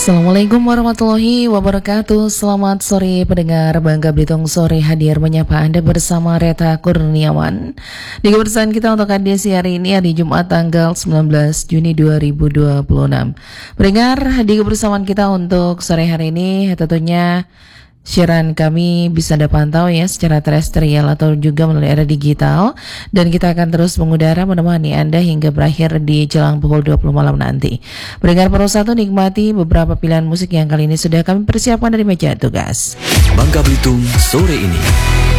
Assalamualaikum warahmatullahi wabarakatuh. Selamat sore pendengar Bangga Belitung Sore hadir menyapa Anda bersama Reta Kurniawan di kebersamaan kita untuk edisi hari ini, hari Jumat tanggal 19 Juni 2026. Pendengar, di kebersamaan kita untuk sore hari ini tentunya siaran kami bisa Anda pantau ya secara terestrial atau juga melalui era digital, dan kita akan terus mengudara menemani Anda hingga berakhir di jelang pukul 20 malam nanti. Pendengar Pro 1, nikmati beberapa pilihan musik yang kali ini sudah kami persiapkan dari meja tugas. Bangga Belitung sore ini.